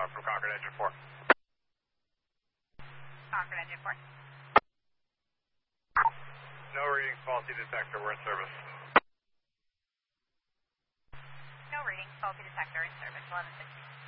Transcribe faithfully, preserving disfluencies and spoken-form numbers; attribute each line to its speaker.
Speaker 1: from Concord Engine four.
Speaker 2: Concord Engine four.
Speaker 1: No reading, faulty detector, we're in service.
Speaker 2: No reading, faulty detector in service, eleven fifty.